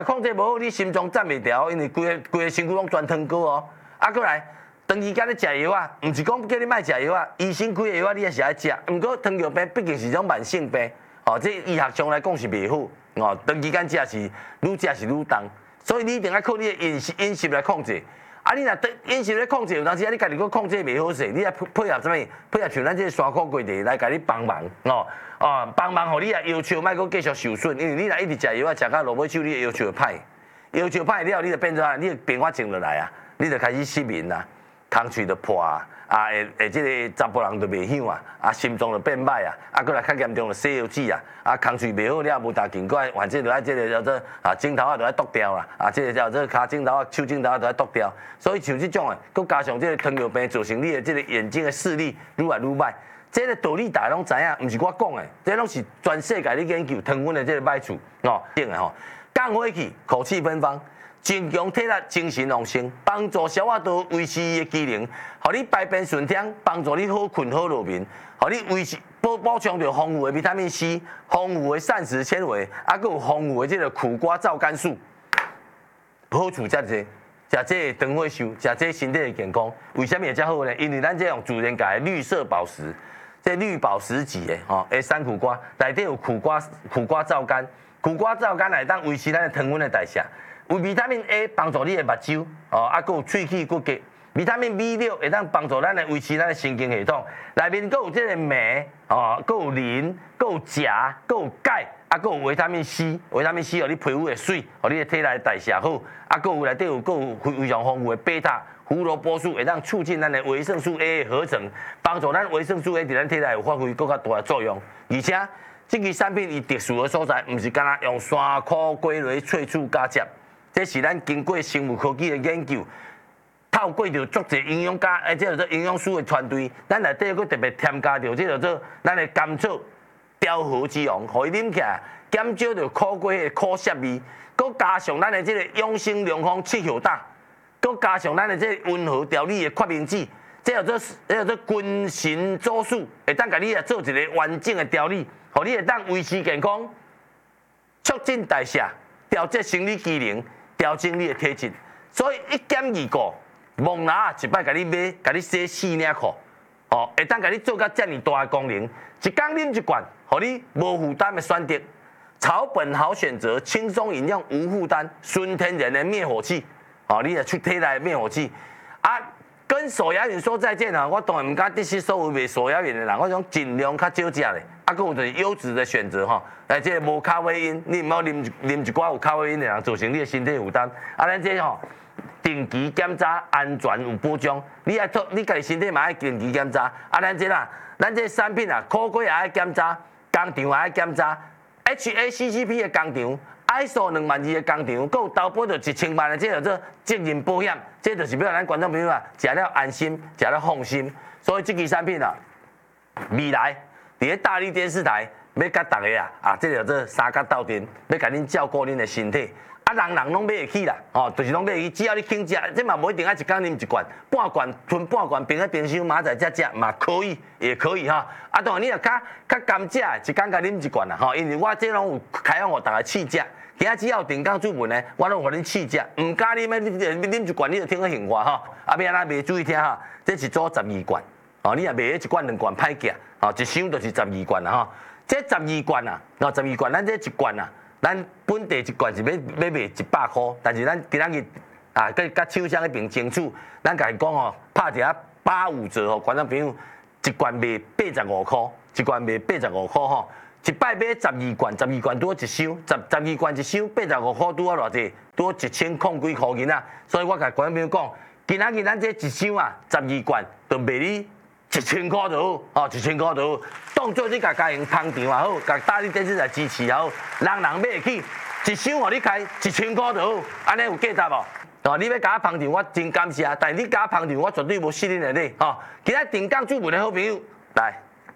控制无好，你心脏站袂调，因为规个身躯拢全糖果哦。啊，过来，长期间咧食药啊，毋是讲叫你莫食药啊，医生开的药啊，你也是爱食。毋过糖尿病毕竟是种慢性病，哦，这医学上来讲是袂好，哦，长期间食是愈重，所以你一定要靠你的饮食来控制。啊，你若饮食咧控制，有当时啊，你家己佫控制袂好势，你啊配合啥物？配合像咱这山苦过地来甲你帮忙，帮忙，互你啊要求莫佫继续受损，因为你若一直食药啊，食到落尾手，你要求会歹，要求歹了，你就变做啊，你的变化静落来啊，你就开始失眠啦，空喙就破啊，即个查甫人就袂响啊，心脏就变歹啊，佫来较严重就西药子啊，空喙袂好了，无大劲，佫反正就爱即个叫做指头就爱剁掉啦，即个叫做骹指头手指头就爱剁掉，所以像即种佫加上即个糖尿病造成你的即个眼睛的视力愈来愈歹。这个道理大家拢知影，毋是我讲的，这拢是全世界咧研究糖分的这个歹处定的吼。降火气，口气芬芳，增强体力，精神旺盛，帮助消化道维持伊的机能，互你排便顺畅，帮助你好困好入眠，互你维持补充着丰富的维他命 C， 丰富的膳食纤维，佫有丰富的这个苦瓜皂苷素，好处遮济。食这长火寿，食这身体的健康，为什么会遮好呢？因为咱这用自然界的绿色宝石。这绿宝石级的山苦瓜内底有苦瓜皂苷，苦瓜皂苷来当维持咱的糖分的代谢，有维他命 A 帮助你的目睭佫有喙齿骨骼，维他命 B6会当帮助咱的维持咱的神经系统，内面佫有这个镁佫有磷，佫有钾，佫有钙，佫有维他命 C， 维他命 C 互你皮肤会水，互你的体内代谢好，佫有内底有非常丰富的贝塔。胡萝卜素会当促进咱的维生素 A 的合成，帮助咱维生素 A 伫咱体内有发挥更加大的作用。而且，这支产品伊特殊的所在，毋是干那用山苦龟类萃取加接，这是咱经过生物科技的研究，透过着足侪营养家，即叫做营养师的团队，咱内底佫特别添加着即叫做咱的甘草调和之王，互伊啉起来减少着苦瓜的苦涩味，佫加上咱的即个养生良方七hiệu大。佮加上咱的这温和调理的决明子，这叫做君臣佐使，会当甲你做一个完整的调理，互你会当维持健康，促进代谢，调节生理机能，调整你的体质。所以1减2个，蒙拿一摆甲你买，甲你洗4领裤，会当甲你做到遮尔大的功能。一天啉一罐，互你无负担的选择，草本好选择，轻松饮用无负担，纯天然的灭火器。你也出体内灭火器跟手摇饮说再见我当然唔敢得失所有卖手摇饮的人，我想尽量较少食咧。佫有就是优质的选择即个无咖啡因，你唔好啉一寡有咖啡因的人，造成你的身体负担。咱这定期检查，安全有保障。你家己身体嘛爱定期检查。咱这产品苦瓜也爱检查，工厂也爱检查 ，HACCP 的工厂。ISO 2002的工厂，佫有投保着1000万的，这叫做责任保险，这就是要让咱观众朋友食了安心，食了放心。所以这支产品未来伫咧大力电视台要甲大家这叫做三甲斗阵，要甲恁照顾恁的身体。人拢买会起啦，就是拢买会起，只要你肯食，这嘛无一定要一天啉一罐，半罐吞半罐，冰在冰箱，明仔载才食嘛可以，也可以当然你若较甘食，一天甲啉一罐啦因为我这拢有开放互大家试食。今仔只要定岗主文呢，我拢互恁试食，唔敢啉啉一罐，你就听个闲话要安怎袂注意听这一组12罐你若卖一罐2罐歹价一箱就是12罐啦这12罐12罐，咱这一罐咱本地一罐是要卖100块，但是咱今仔日甲厂商迄边争取，咱家己讲拍一下85折观众朋友一罐卖85块，一罐卖85块一摆买12罐，12罐拄一箱，12罐一箱85块拄偌济，拄1000几块银所以我甲观众朋友讲，今仔日咱这一箱12罐，就卖你1000块就好，1000块就好。当做你家营捧场也好，家大力电视台支持也好，人买得起，一箱互你开1000块就好，安尼有价值无？你要甲我捧场，我真感谢，但是你甲我捧场，我绝对无失恁的礼今仔定岗主文的好朋友来，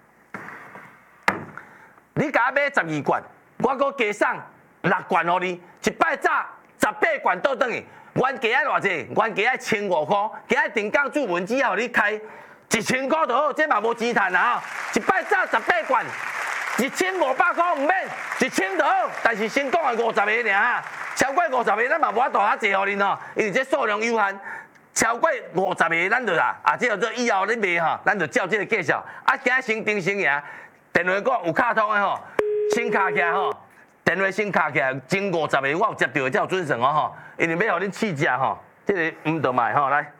你甲我买12罐，我佮加送6罐互你，一摆早18罐倒转去，原价偌济？原价1500块，今仔定岗主文只要互你开1000块就好，这嘛无钱赚一摆早18罐 1500块唔免，1000就好，但是先讲的50个尔，超过50个咱嘛无法度遐济互恁吼，因为这数量有限。超过50个，咱就啦，这叫做以后你卖吼，咱就照这个计数。今仔先定先赢，电话讲有卡通的吼，先卡起来吼，电话先卡起来，前50个我有接到，才有准算哦吼，因为要互恁试食吼，这个唔得卖吼，来，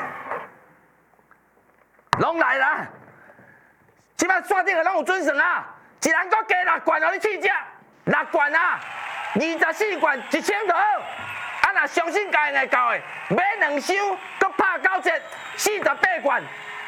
拢来啦，即摆线顶的拢有准算啊，一人搁加6罐互你试食，6罐啊，24罐1000就好。啊，若相信家会到的，买2箱，搁拍9折，48罐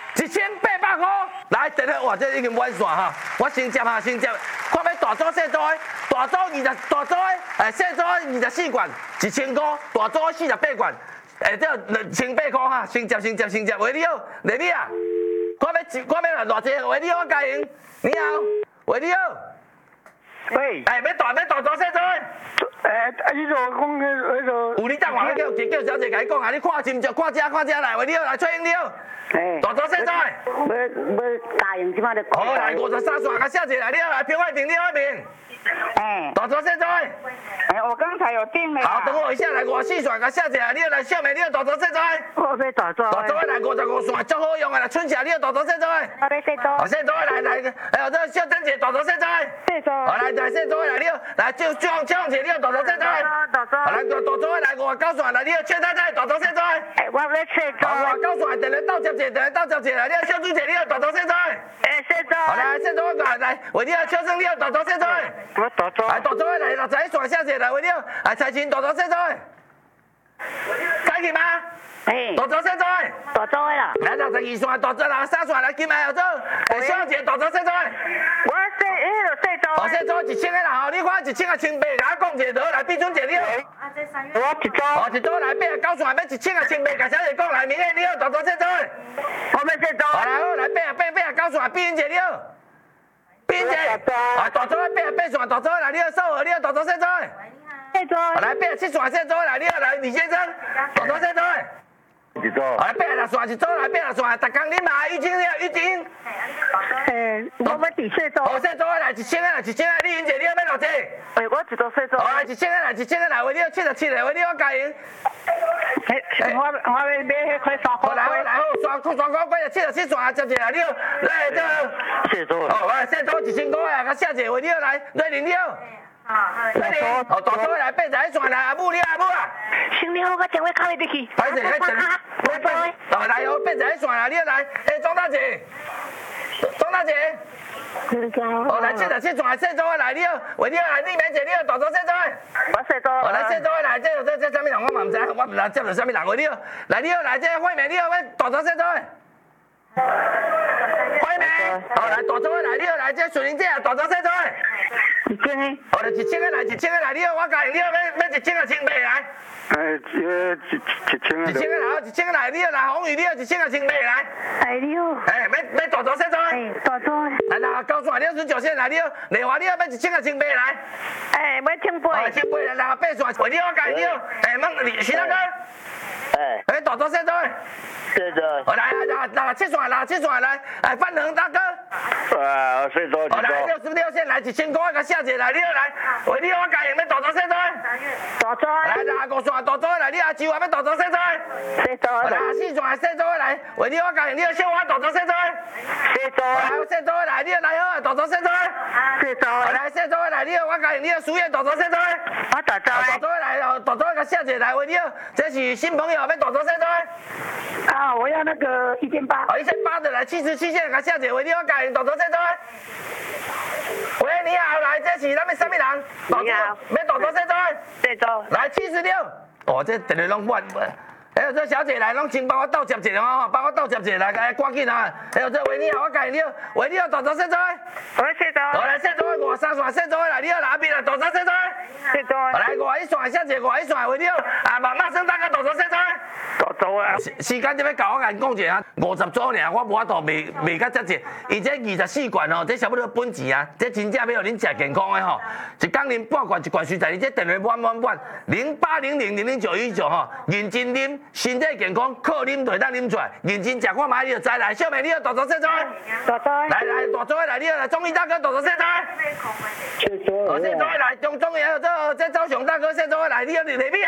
，1800块。来，等下，哇，这已经满线哈，我先接哈，先接。看要大组小组的，大组的，小组的24罐，1000块，大组的48罐，这28块哈，先接。喂，你好，丽丽啊，看要偌济？喂，你好，我家营，你好，喂，你好。 喂， 要大组小组的。 你就讲迄个， 有你等我叫小姐甲你讲啊，你看真着，看遮来，喂你好，来崔英你好，大组小组的。 要答应即摆咧。 好，来53线，甲小姐来，你好，来平外平，大组小组的。 我刚才有订了。 好，等我一下，来54线，甲小姐来，你好，来小妹你好，大组小组的。 我要大组。 大组的来55线，足好用的，来春霞你好，大组小组的。 我要小组。 小组的来，这个小珍姐大组小组的。 小组。 好，来小组的来，你好，来赵姐你好，大组小组的。 大组。 好，来大组的来59线，来你好，邱太太大组小组的。 我要小组。 好，59线，电话到接者，来，你好，小朱姐你好，大组小组的。 小组。 好，来小组的来，喂你好，邱生你好，大组小组的。 我大组。 来大组的来61线小姐来，喂你好，来财前大组小组的。开去吗？大组小组的。 大组的啦。 来62线，大组63线来，金牌后组，小姐大组小组的。 我小组。 小组1000个啦，吼，你看1000个1,800，甲我讲一个来，毕准姐你好。 我一组。 一组来89线，要1000个1,800，甲小姐讲来，明天你好，大组小组的。 我要小组。 好来好，来89线，碧云姐你好。碧云姐。大组的88线，大组的来，你好，秀娥你好，大组小组的。 小组。 来87线，小组的来，你好，来李先生，大组小组的。 一组。 来86线，一组来86线，逐工你嘛，玉晶你好，玉晶。 我要第小组。 小组的来1000个来，1000个，丽云姐你好，要偌济？ 我一组小组。 好来1000个来，喂你好77个，喂你好家营。 我要买迄块3块。 来好，双块贵77线，接者来你好，来这。 小组。 好，来小组1000块啊，甲小姐喂你好，来瑞玲你好。瑞玲，大组的来81线来，阿母你好，阿母啊。 行李我电话卡入去。 歹势，迄电话。来哦81线来，你好来，庄大姐。好，来77线小组的来，你好，喂你好，来丽梅姐你好，大组小组的。 我小组。 好，来小组的来，这啥物人我嘛唔知，我唔知接到啥物人，喂你好，来你好，来这惠美你好，喂大组小组的。惠美，好来大组的来，你好，来这水玲姐啊，大组小组的。 1000个。 好来1000个来，1000个来，你好，我家你好，要1000个1,800来。 1000个。 1000个来，1000个来，你好，来红宇你好，1000个1,800来。 你好。 要大组小组的。 大组。 来69线，你好19线来，你好，丽华你好，要1000个1,800来。 要1,800。 1,800来68线，喂你好，家你好，徐大哥。大组小组的。 小组。 来67线来，范恒大哥。 小组。 来66线来1000块，甲小姐来，你好来，喂你好，我家营要大组小组的。 大组。 来65线大组的来，你阿舅要大组小组的。 小组。 64线小组的来，喂你好，我家营你好，小华大组小组的。 小组。 来小组的来，你好来好，大组小组的。 小组。 来小组的来，你好，我家营你好，苏叶大组小组的。 我大组。 大组的来，大组的甲小姐来，喂你好，这是新朋友要大组小组的。 我要那个1800。 1800的来77线，甲小姐喂你好，家营大组小组的。喂，你好，来，这是咱们啥物人？ 你好。 要大组小组的。 小组。 来76，这电话拢满。这小姐来，拢先帮我倒接一个哦，帮我倒接一个来，赶紧啊！这喂你好，我家你好，喂你好，大组小组的。 我小组。 好来小组的53线小组的来，你好，哪边啊？大组小组的。 小组。 来51线小姐51线，喂你好，马生大哥大组小组的。 大组啊。 时间就要到，我甲你讲一下，50组尔，我无法度卖甲遮济，伊这24罐哦，这差不多本钱啊，这真正要互恁食健康的吼，一工啉半罐，一罐实在，你这电话满0800000919吼，认真啉。 身体健康，靠啉就当啉出来，认真食看卖你就知来。小妹，你要大做细做。 大做。 来大做来，你要来中医大哥大做细做。 细做。 细做来，中医还有这周雄大哥细做来，你要入里面